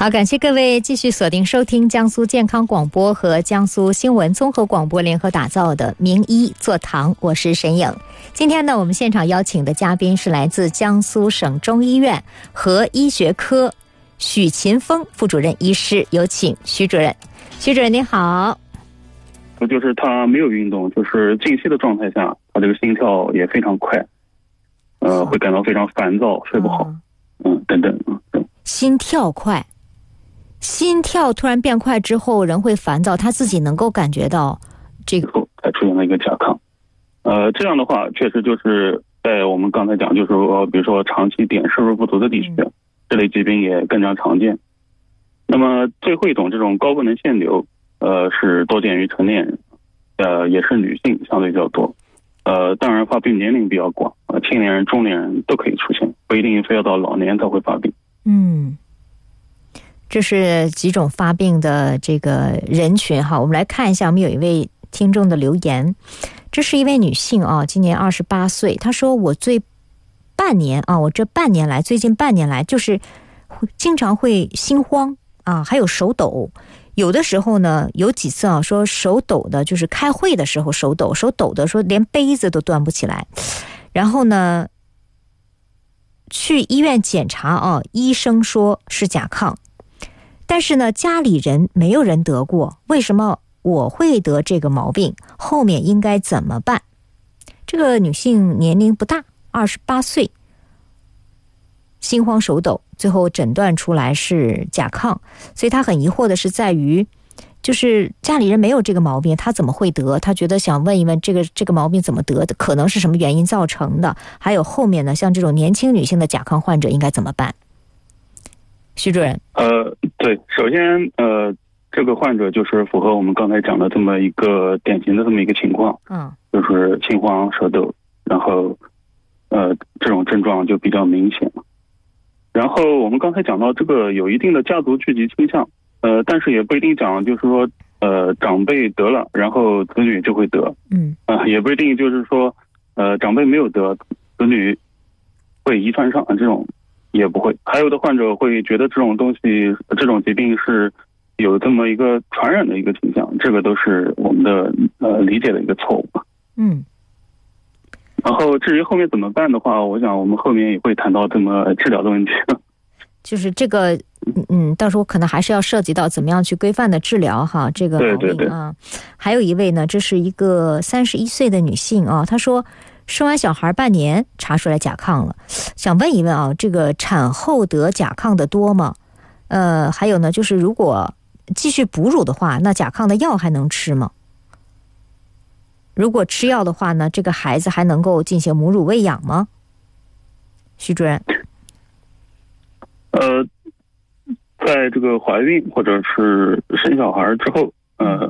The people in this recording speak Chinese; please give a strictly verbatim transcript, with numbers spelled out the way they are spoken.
好，感谢各位继续锁定收听江苏健康广播和江苏新闻综合广播联合打造的名医座堂，我是沈颖。今天呢，我们现场邀请的嘉宾是来自江苏省中医院和医学科许勤峰副主任医师，有请徐主任。徐主任您好。 就是他没有运动，就是静息的状态下，他这个心跳也非常快，呃，会感到非常烦躁，睡不好，嗯，嗯等等啊。 心跳快，心跳突然变快之后，人会烦躁，他自己能够感觉到这个， 才出现了一个甲亢。呃，这样的话，确实就是在我们刚才讲，就是说，比如说长期碘摄入不足的地区，嗯、这类疾病也更加常见。那么最后一种这种高功能腺瘤。呃，是多见于成年人，呃，也是女性相对较多，呃，当然发病年龄比较广，呃，青年人、中年人都可以出现，不一定非要到老年才会发病。 嗯，这是几种发病的这个人群哈，我们来看一下，我们有一位听众的留言，这是一位女性啊，今年二十八岁，她说我最半年啊，我这半年来，最近半年来就是经常会心慌啊，还有手抖。有的时候呢，有几次啊，说手抖的，就是开会的时候手抖，手抖的说连杯子都端不起来。然后呢，去医院检查啊，医生说是甲亢，但是呢，家里人没有人得过，为什么我会得这个毛病？后面应该怎么办？这个女性年龄不大，二十八岁。心慌手抖，最后诊断出来是甲亢，所以他很疑惑的是在于，就是家里人没有这个毛病，他怎么会得？他觉得想问一问这个这个毛病怎么得的，可能是什么原因造成的？还有后面呢，像这种年轻女性的甲亢患者应该怎么办？徐主任， 呃，对，首先呃，这个患者就是符合我们刚才讲的这么一个典型的这么一个情况，嗯，就是心慌手抖，然后呃，这种症状就比较明显了。然后我们刚才讲到这个有一定的家族聚集倾向，呃，但是也不一定讲就是说，呃，长辈得了，然后子女就会得，嗯，啊、呃，也不一定就是说，呃，长辈没有得，子女会遗传上，这种也不会。还有的患者会觉得这种东西，这种疾病是有这么一个传染的一个倾向，这个都是我们的呃理解的一个错误吧，嗯。然后至于后面怎么办的话，我想我们后面也会谈到怎么治疗的问题。 就是这个，嗯，到时候可能还是要涉及到怎么样去规范的治疗哈，这个毛病啊。对对对。还有一位呢，这是一个三十一岁的女性啊，她说生完小孩半年查出来甲亢了，想问一问啊，这个产后得甲亢的多吗？呃，还有呢，就是如果继续哺乳的话，那甲亢的药还能吃吗？如果吃药的话呢，这个孩子还能够进行母乳喂养吗？徐主任。 呃，在这个怀孕或者是生小孩之后，呃，